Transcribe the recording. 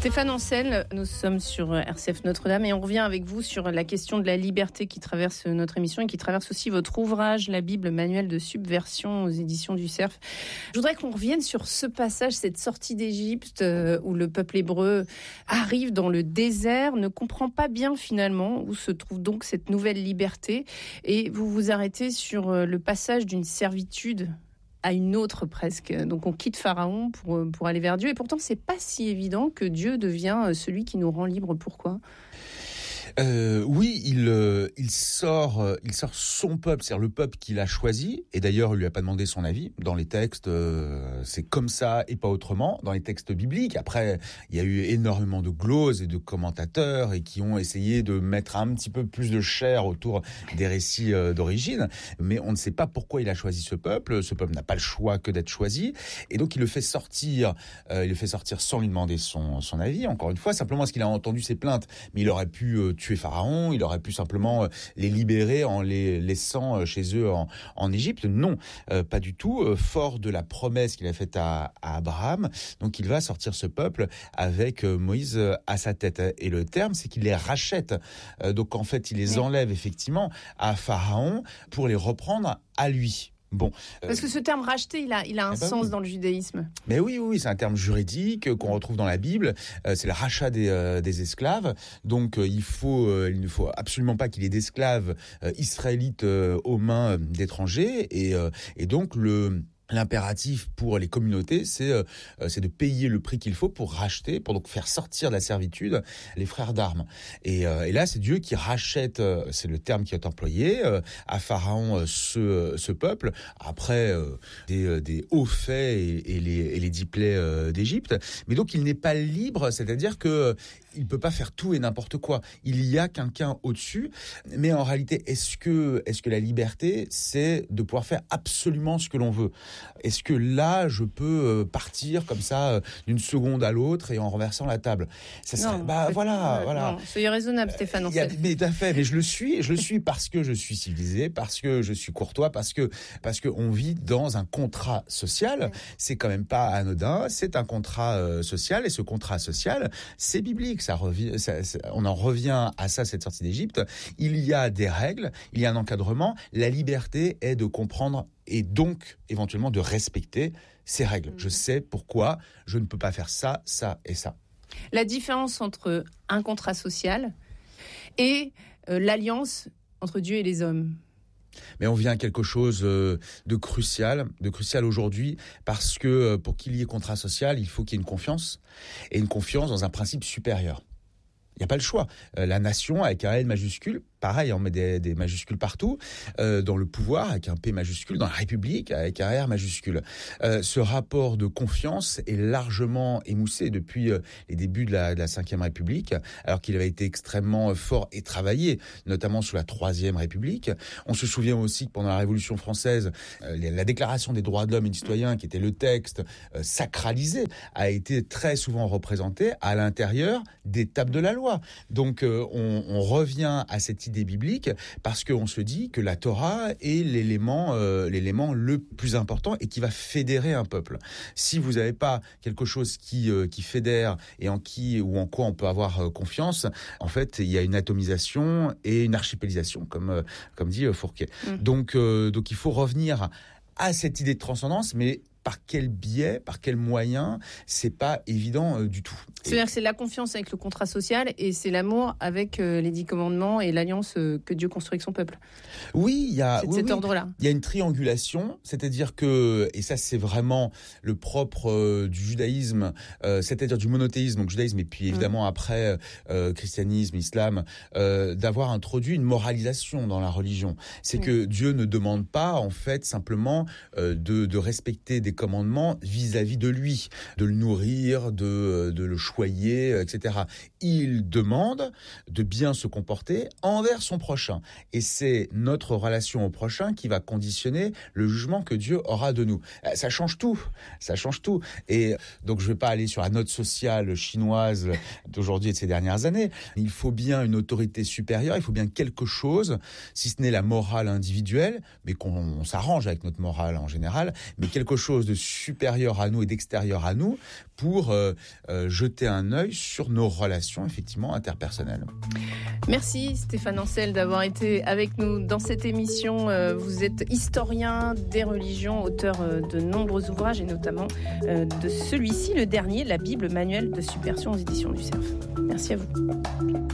Stéphane Ancel, nous sommes sur RCF Notre-Dame et on revient avec vous sur la question de la liberté qui traverse notre émission et qui traverse aussi votre ouvrage, la Bible, manuel de subversion aux éditions du Cerf. Je voudrais qu'on revienne sur ce passage, cette sortie d'Égypte où le peuple hébreu arrive dans le désert, ne comprend pas bien finalement où se trouve donc cette nouvelle liberté, et vous vous arrêtez sur le passage d'une servitude à une autre presque. Donc on quitte Pharaon pour aller vers Dieu. Et pourtant, c'est pas si évident que Dieu devient celui qui nous rend libres. Pourquoi ? Oui, il sort son peuple, c'est-à-dire le peuple qu'il a choisi. Et d'ailleurs, il lui a pas demandé son avis. Dans les textes, c'est comme ça et pas autrement. Dans les textes bibliques, après, il y a eu énormément de gloses et de commentateurs et qui ont essayé de mettre un petit peu plus de chair autour des récits d'origine. Mais on ne sait pas pourquoi il a choisi ce peuple. Ce peuple n'a pas le choix que d'être choisi. Et donc, il le fait sortir sans lui demander son avis. Encore une fois, simplement parce qu'il a entendu ses plaintes. Mais il aurait pu tuer Pharaon, il aurait pu simplement les libérer en les laissant chez eux en Égypte. Non, pas du tout. Fort de la promesse qu'il a faite à Abraham, donc il va sortir ce peuple avec Moïse à sa tête. Et le terme, c'est qu'il les rachète. Donc en fait, il les enlève effectivement à Pharaon pour les reprendre à lui. Bon, parce que ce terme racheter, il a un sens dans le judaïsme. Mais oui, c'est un terme juridique qu'on retrouve dans la Bible. C'est le rachat des esclaves. Donc il ne faut absolument pas qu'il y ait d'esclaves israélites aux mains d'étrangers. Et donc l'impératif pour les communautés, c'est de payer le prix qu'il faut pour racheter, pour donc faire sortir de la servitude les frères d'armes. Et là, c'est Dieu qui rachète, c'est le terme qui est employé, à Pharaon ce peuple, après des hauts faits et les 10 plaies d'Égypte. Mais donc, il n'est pas libre, c'est-à-dire que il peut pas faire tout et n'importe quoi. Il y a quelqu'un au-dessus. Mais en réalité, est-ce que la liberté, c'est de pouvoir faire absolument ce que l'on veut ? Est-ce que là, je peux partir comme ça d'une seconde à l'autre et en renversant la table ? Ça serait, voilà. Non, soyez raisonnable, Stéphane Ancel. Mais tout à fait. Mais je le suis parce que je suis civilisé, parce que je suis courtois, parce que on vit dans un contrat social. Ouais. C'est quand même pas anodin. C'est un contrat social, et ce contrat social, c'est biblique. On en revient à ça, cette sortie d'Égypte. Il y a des règles, il y a un encadrement. La liberté est de comprendre et donc éventuellement de respecter ces règles. Je sais pourquoi je ne peux pas faire ça, ça et ça. La différence entre un contrat social et l'alliance entre Dieu et les hommes. Mais on vient à quelque chose de crucial aujourd'hui, parce que pour qu'il y ait contrat social, il faut qu'il y ait une confiance, et une confiance dans un principe supérieur. Il n'y a pas le choix. La nation, avec un N majuscule, pareil, on met des majuscules partout, dans le pouvoir, avec un P majuscule, dans la République, avec un R majuscule. Ce rapport de confiance est largement émoussé depuis les débuts de la Ve République, alors qu'il avait été extrêmement fort et travaillé, notamment sous la Troisième République. On se souvient aussi que pendant la Révolution française, la Déclaration des droits de l'homme et du citoyen, qui était le texte sacralisé, a été très souvent représenté à l'intérieur des tables de la loi. Donc on revient à cette idée biblique parce qu'on se dit que la Torah est l'élément le plus important et qui va fédérer un peuple. Si vous n'avez pas quelque chose qui fédère et en quoi on peut avoir confiance, en fait, il y a une atomisation et une archipélisation, comme dit Fourquet. Donc il faut revenir à cette idée de transcendance, mais par quel biais, par quel moyen, c'est pas évident du tout. C'est-à-dire que c'est la confiance avec le contrat social et c'est l'amour avec les 10 commandements et l'alliance que Dieu construit avec son peuple. Oui, il y a cet ordre-là. Il y a une triangulation, c'est-à-dire que, et ça c'est vraiment le propre du judaïsme, c'est-à-dire du monothéisme, donc judaïsme et puis évidemment après christianisme, islam, d'avoir introduit une moralisation dans la religion. C'est que Dieu ne demande pas en fait simplement de respecter des commandements vis-à-vis de lui, de le nourrir, de le choyer, etc. Il demande de bien se comporter envers son prochain. Et c'est notre relation au prochain qui va conditionner le jugement que Dieu aura de nous. Ça change tout. Et donc, je ne vais pas aller sur la note sociale chinoise d'aujourd'hui et de ces dernières années. Il faut bien une autorité supérieure, il faut bien quelque chose, si ce n'est la morale individuelle, mais qu'on s'arrange avec notre morale en général, mais quelque chose chose de supérieur à nous et d'extérieur à nous pour jeter un œil sur nos relations effectivement interpersonnelles. Merci Stéphane Ancel d'avoir été avec nous dans cette émission. Vous êtes historien des religions, auteur de nombreux ouvrages et notamment de celui-ci, le dernier, la Bible manuel de subversion aux éditions du Cerf. Merci à vous.